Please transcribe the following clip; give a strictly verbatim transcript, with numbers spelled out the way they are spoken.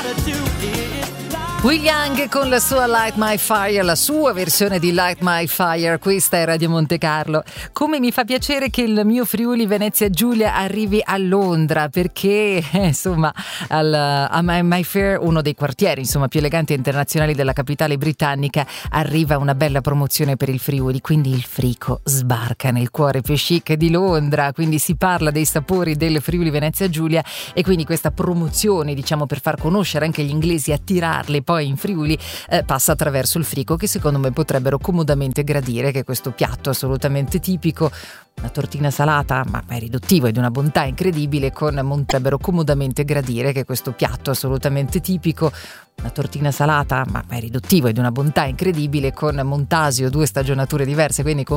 Will Young con la sua Light My Fire, la sua versione di Light My Fire. Questa è Radio Monte Carlo. Come mi fa piacere che il mio Friuli Venezia Giulia arrivi a Londra, perché eh, insomma al, a My, My Fair, uno dei quartieri insomma più eleganti e internazionali della capitale britannica, arriva una bella promozione per il Friuli, quindi il Frico sbarca nel cuore più chic di Londra, quindi si parla dei sapori del Friuli Venezia Giulia e quindi questa promozione, diciamo, per far conoscere anche gli inglesi, attirarli poi in Friuli, eh, passa attraverso il Frico, che secondo me potrebbero comodamente gradire che questo piatto assolutamente tipico, una tortina salata ma è riduttivo e di una bontà incredibile, con potrebbero comodamente gradire che questo piatto assolutamente tipico, una tortina salata ma è riduttivo e di una bontà incredibile, con Montasio, due stagionature diverse, quindi con